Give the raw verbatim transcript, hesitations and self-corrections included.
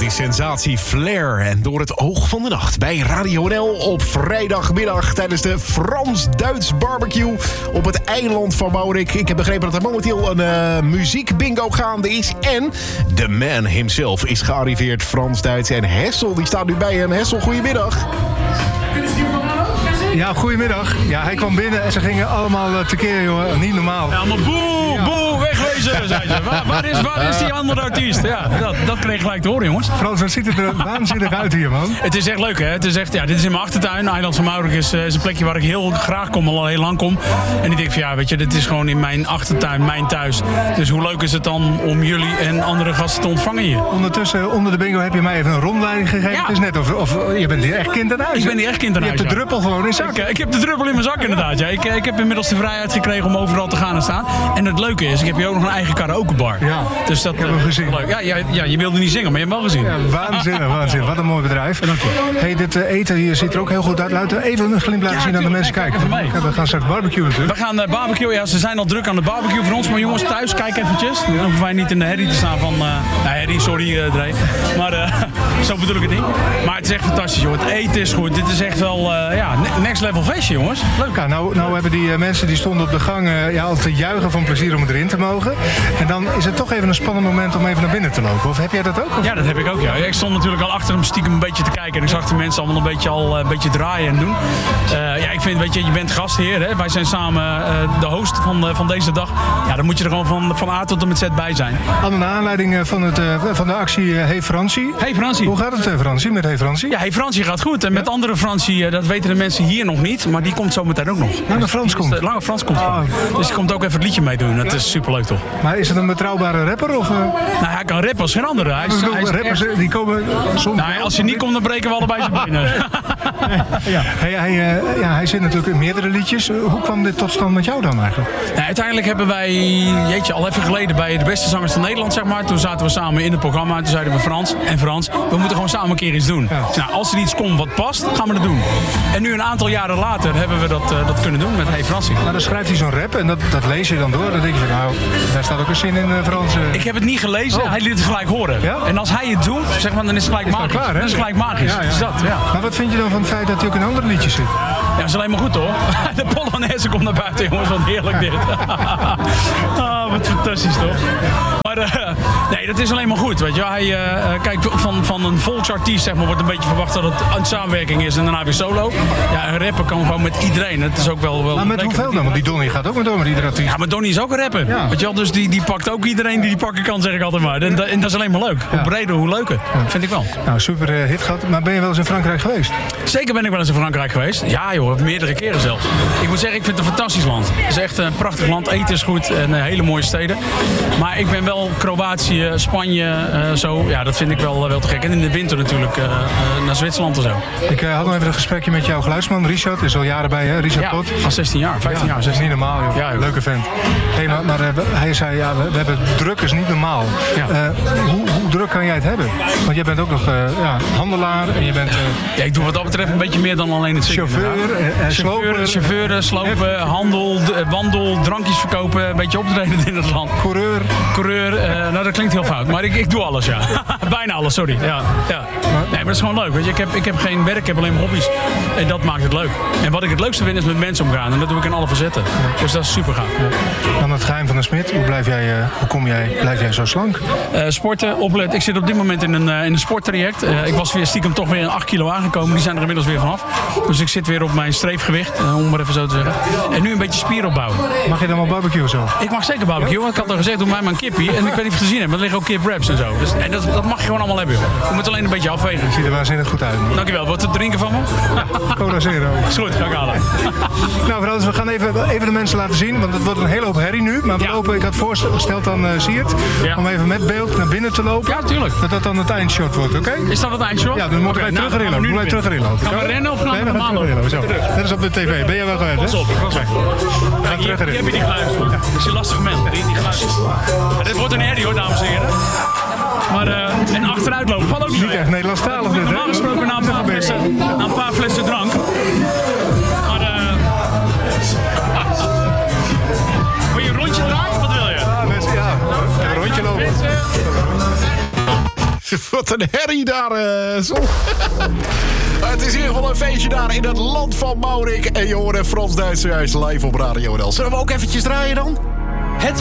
is sensatie Flair en Door het oog van de nacht bij Radio N L op vrijdagmiddag tijdens de Frans-Duits barbecue op het eiland van Maurik. Ik heb begrepen dat er momenteel een uh, muziekbingo gaande is en de man himself is gearriveerd, Frans-Duits. En Hessel, die staat nu bij hem. Hessel, goedemiddag. Ja, goedemiddag. Ja, hij kwam binnen en ze gingen allemaal tekeer, jongen. Niet normaal. Ja, maar boe, ja. boe, wegwezen, zei ze. Waar, waar, is, waar is die andere artiest? Ja, dat, dat kreeg gelijk te horen, jongens. Frans, wat ziet het er waanzinnig uit hier, man. Het is echt leuk, hè. Het is echt, ja, dit is in mijn achtertuin. Eiland van Maurik is, uh, is een plekje waar ik heel graag kom, al heel lang kom. En ik denk van, ja, weet je, dit is gewoon in mijn achtertuin, mijn thuis. Dus hoe leuk is het dan om jullie en andere gasten te ontvangen hier? Ondertussen, onder de bingo, heb je mij even een rondleiding gegeven. Ja. Het is net of, of je bent hier echt kind aan huis. Ik ben hier echt kind aan huis, Je hebt de ja. druppel gewoon in zak. Ik, ik heb de druppel in mijn zak, inderdaad. Ja. Ik, ik heb inmiddels de vrijheid gekregen om overal te gaan en staan. En het leuke is, ik heb hier ook nog een eigen karaokebar. Ja, dus dat, ik heb hem gezien. Leuk. Ja, ja, ja, je wilde niet zingen, maar je hebt hem wel gezien. Ja, waanzinnig, waanzinnig. Wat een mooi bedrijf. Dank je. Hey, dit uh, eten hier ziet er ook heel goed uit. Laten we even een glimp laten ja, zien aan de mensen kijken. Ja, we gaan straks barbecuen natuurlijk. We gaan uh, barbecuen. Ja, ze zijn al druk aan de barbecue voor ons. Maar jongens, thuis, kijk eventjes. Dan hoeven wij niet in de herrie te staan van... Uh, nou, herrie, sorry, uh, Dre. Maar uh, zo bedoel ik het niet. Maar het is echt fantastisch, joh. Het eten is goed. Dit is echt wel, uh, ja, next level feestje, jongens. Leuk. Ja, nou, nou hebben die uh, mensen die stonden op de gang uh, ja, al te juichen van plezier om erin te mogen. En dan is het toch even een spannend moment om even naar binnen te lopen. Of heb jij dat ook? Of? Ja, dat heb ik ook, ja. Ik stond natuurlijk al achter hem stiekem een beetje te kijken. En ik zag de mensen allemaal een beetje al uh, een beetje draaien en doen. Uh, ja, ik vind, weet je, je bent gastheer, hè. Wij zijn samen uh, de host van, uh, van deze dag. Ja, dan moet je er gewoon van, van A tot en met Z bij zijn. Anne, naar aanleiding van, het, uh, van de actie uh, Hey Fransie. Hey Fransie. Hoe gaat het, uh, Fransie, met Hey Fransie? Ja, Hey Fransie gaat goed. En met ja? andere Fransie, uh, dat weten de mensen hier nog niet. Maar die komt zo meteen ook nog. Lange Frans komt. De, Lange Frans komt. Oh. Dus die komt ook even het liedje meedoen. Dat is superleuk, toch? Maar is het een betrouwbare rapper? Of, uh... Nou, hij kan rappen als geen andere. Hij is, bedoel, hij is rappers echt... die komen soms... Nou, als hij niet komt, dan breken we allebei zijn benen. ja. Hij, hij, uh, ja, hij zit natuurlijk in meerdere liedjes. Uh, hoe kwam dit tot stand met jou dan eigenlijk? Nou, uiteindelijk hebben wij, jeetje, al even geleden bij de beste zangers van Nederland, zeg maar. Toen zaten we samen in het programma en toen zeiden we Frans en Frans, we moeten gewoon samen een keer iets doen. Ja. Dus, nou, als er iets komt wat past, gaan we dat doen. En nu een aantal jaren later hebben we dat, uh, dat kunnen doen met Hey Fransie. Nou, dan schrijft hij zo'n rap en dat, dat lees je dan door. Dan denk je van, nou, daar staat ook een zin in uh, Frans. Uh... Ik heb het niet gelezen, oh. Hij liet het gelijk horen. Ja? En als hij het doet, zeg maar, dan is het gelijk is magisch. Klaar, dan is het gelijk magisch. Ja, ja. Dus dat, ja. Maar wat vind je dan van het feit dat hij ook in andere liedjes zit? Ja, dat is alleen maar goed, hoor. De Polonaise komt naar buiten, jongens. Wat heerlijk dit. Ah, wat fantastisch, toch? Maar uh, nee, dat is alleen maar goed, weet je. Hij, uh, kijk, van, van een volksartiest, zeg maar, wordt een beetje verwacht dat het een samenwerking is en daarna weer solo. Ja, een rapper kan gewoon met iedereen. Het is ook wel... wel maar met hoeveel dan? Want die Donnie gaat ook met door met iedere artiest. Ja, maar Donnie is ook een rapper. Ja. Weet je wel, dus die, die pakt ook iedereen die die pakken kan, zeg ik altijd maar. En, en dat is alleen maar leuk. Ja. Hoe breder, hoe leuker. Ja. Vind ik wel. Nou, super uh, hit gehad. Maar ben je wel eens in Frankrijk geweest? Zeker ben ik wel eens in Frankrijk geweest. Ja, joh, meerdere keren zelfs. Ik moet zeggen, ik vind het een fantastisch land. Het is echt een prachtig land. Eten is goed en uh, hele mooie steden. Maar ik ben wel Kroatië, Spanje, uh, zo. Ja, dat vind ik wel, uh, wel te gek. En in de winter natuurlijk uh, uh, naar Zwitserland en zo. Ik uh, had nog even een gesprekje met jouw geluidsman, Richard. Is al jaren bij, hè? Richard ja, Pot. Al zestien jaar, vijftien ja, jaar. Dat is niet normaal, joh. Ja, joh. Leuke vent. Hey, maar maar uh, hij zei, ja, we, we hebben druk is niet normaal. Ja. Uh, hoe, hoe druk kan jij het hebben? Want jij bent ook nog uh, ja, handelaar en je bent... Uh, ja, ik doe wat dat betreft een beetje meer dan alleen het zingen. Chauffeur, uh, chauffeur, chauffeur, slopen, handel, d- wandel, drankjes verkopen, een beetje optreden in het land. Coureur. Coureur, uh, nou dat klinkt heel fout, maar ik, ik doe alles, ja. Bijna alles, sorry. Ja, ja. Nee, maar dat is gewoon leuk, weet je. Ik heb, ik heb geen werk, ik heb alleen maar hobby's. En dat maakt het leuk. En wat ik het leukste vind is met mensen omgaan. En dat doe ik in alle facetten. Ja. Dus dat is super gaaf. Ja. Dan het geheim van de Smit. Hoe, blijf jij, uh, hoe kom jij, blijf jij zo slank? Uh, sporten, opletten. Ik zit op dit moment in een, uh, in een sporttraject. Uh, ik was weer stiekem toch weer acht kilo aangekomen. Die zijn er inmiddels weer vanaf. Dus ik zit weer op mijn streefgewicht, uh, om maar even zo te zeggen. En nu een beetje spieropbouw. Mag je dan wel barbecue zo? Ik mag zeker barbecue. Want ik had al gezegd, doe mij maar een kippie. En ik weet niet of je het gezien hebt, maar er liggen ook kip wraps en zo. Dus, en dat, dat mag je gewoon allemaal hebben. Je moet alleen een beetje afwegen. Het ziet er waanzinnig goed uit. Dankjewel. Wat te drinken van me? Cola Zero. Is goed, ga ik halen. Nou, Frans, we gaan even, even de mensen laten zien. Want het wordt een hele hoop herrie nu. Maar we ja. lopen, ik had voorgesteld aan uh, Siert ja. om even met beeld naar binnen te lopen. Ja, tuurlijk. Dat dat dan het eindshot wordt, oké? Okay? Is dat het eindshot? Ja, dan moeten wij terug erin lopen. Moeten wij terug erin lopen. Gaan we rennen of gaan we normaal lopen? Dat is op de tv. Ben jij wel gewend, hè? Pas op, pas op. We gaan terug erin. Hier heb je die geluidjes. Dat is een lastig moment. Die, die geluidjes. Ja, dit wordt een herrie hoor, dames en heren. Maar, uh, en achteruit lopen, valt ook niet. Niet echt Nederlandstalig dit, hè? Normaal gesproken na een paar flessen, na een paar flessen drank. Maar, uh... wil je een rondje draaien of wat wil je? Ja, mensen, ja. Een rondje lopen. Wat een herrie daar. Uh, zo. Het is in ieder geval een feestje daar in het land van Maurik. En je hoort Frans Duits juist live op Radio N L. Zullen we ook eventjes draaien dan?